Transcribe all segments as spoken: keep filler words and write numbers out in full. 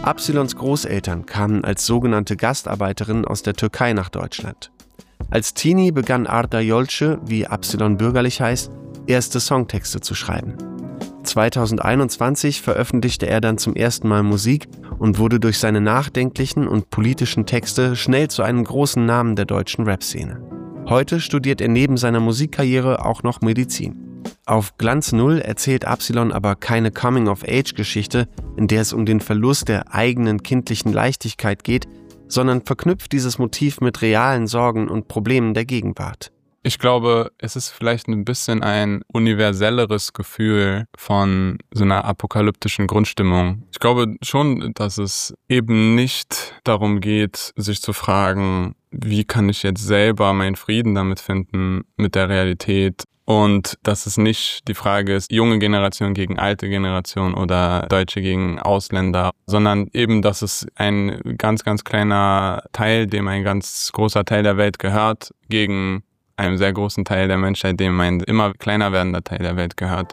Absilons Großeltern kamen als sogenannte Gastarbeiterin aus der Türkei nach Deutschland. Als Teenie begann Arda Yolce, wie Absilon bürgerlich heißt, erste Songtexte zu schreiben. zweitausendeinundzwanzig veröffentlichte er dann zum ersten Mal Musik und wurde durch seine nachdenklichen und politischen Texte schnell zu einem großen Namen der deutschen Rap-Szene. Heute studiert er neben seiner Musikkarriere auch noch Medizin. Auf Glanz Null erzählt Absilon aber keine Coming-of-Age-Geschichte, in der es um den Verlust der eigenen kindlichen Leichtigkeit geht, sondern verknüpft dieses Motiv mit realen Sorgen und Problemen der Gegenwart. Ich glaube, es ist vielleicht ein bisschen ein universelleres Gefühl von so einer apokalyptischen Grundstimmung. Ich glaube schon, dass es eben nicht darum geht, sich zu fragen, wie kann ich jetzt selber meinen Frieden damit finden, mit der Realität. Und dass es nicht die Frage ist, junge Generation gegen alte Generation oder Deutsche gegen Ausländer, sondern eben, dass es ein ganz, ganz kleiner Teil, dem ein ganz großer Teil der Welt gehört, gegen einem sehr großen Teil der Menschheit, dem ein immer kleiner werdender Teil der Welt gehört.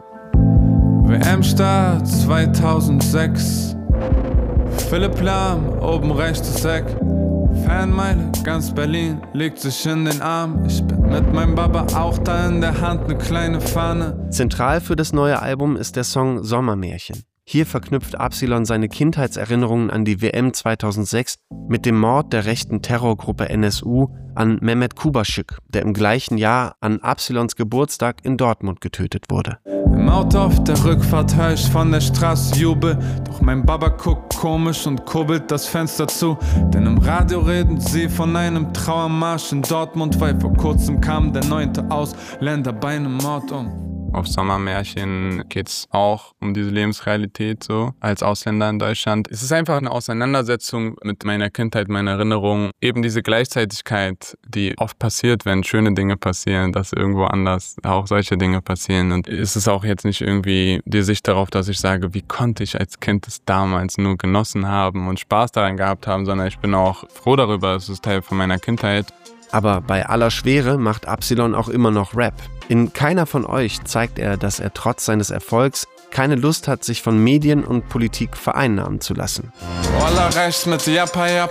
W M-Start zweitausendsechs, Philipp Lahm, oben rechtes Eck. Fanmeile, ganz Berlin legt sich in den Arm. Ich bin mit meinem Baba auch da, in der Hand eine kleine Fahne. Zentral für das neue Album ist der Song Sommermärchen. Hier verknüpft Absilon seine Kindheitserinnerungen an die W M zweitausendsechs mit dem Mord der rechten Terrorgruppe N S U an Mehmet Kubaschik, der im gleichen Jahr an Absilons Geburtstag in Dortmund getötet wurde. Im Auto auf der Rückfahrt hör ich von der Straße Jubel, doch mein Baba guckt komisch und kurbelt das Fenster zu. Denn im Radio reden sie von einem Trauermarsch in Dortmund, weil vor kurzem kam der neunte Ausländer bei einem Mord um. Auf Sommermärchen geht es auch um diese Lebensrealität so als Ausländer in Deutschland. Es ist einfach eine Auseinandersetzung mit meiner Kindheit, meiner Erinnerung. Eben diese Gleichzeitigkeit, die oft passiert, wenn schöne Dinge passieren, dass irgendwo anders auch solche Dinge passieren. Und es ist auch jetzt nicht irgendwie die Sicht darauf, dass ich sage, wie konnte ich als Kind das damals nur genossen haben und Spaß daran gehabt haben, sondern ich bin auch froh darüber, es ist Teil von meiner Kindheit. Aber bei aller Schwere macht Absilon auch immer noch Rap. In Keiner von euch zeigt er, dass er trotz seines Erfolgs keine Lust hat, sich von Medien und Politik vereinnahmen zu lassen. Wallah rechts mit Jappa, Jappa.